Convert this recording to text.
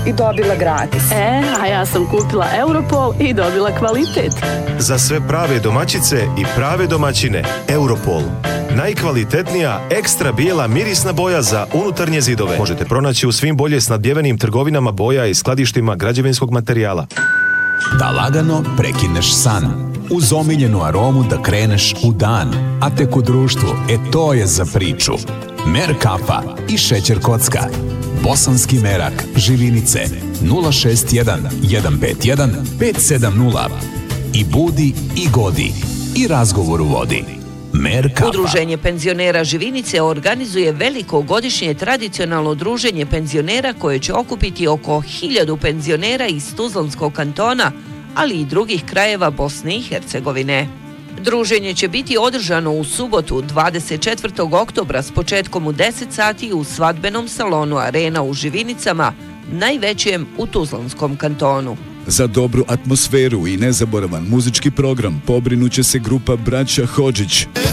i dobila gratis. A ja sam kupila Europol i dobila kvalitet. Za sve prave domaćice i prave domaćine, Europol. Najkvalitetnija ekstra bijela mirisna boja za unutarnje zidove. Možete pronaći u svim bolje snadbjevenim trgovinama boja i skladištima građevinskog materijala. Da lagano prekineš san. Uz omiljenu aromu da kreneš u dan. A tek u društvu, to je za priču. Mer kafa i šećer kocka. Bosanski merak, Živinice, 061 151 570. I budi i godi. I razgovor u vodi. Mer kafa. Udruženje penzionera Živinice organizuje veliko godišnje tradicionalno druženje penzionera koje će okupiti oko 1000 penzionera iz Tuzlanskog kantona, ali i drugih krajeva Bosne i Hercegovine. Druženje će biti održano u subotu 24. oktobra s početkom u 10 sati u svadbenom salonu Arena u Živinicama, najvećem u Tuzlanskom kantonu. Za dobru atmosferu i nezaboravan muzički program pobrinuće se grupa Braća Hodžić.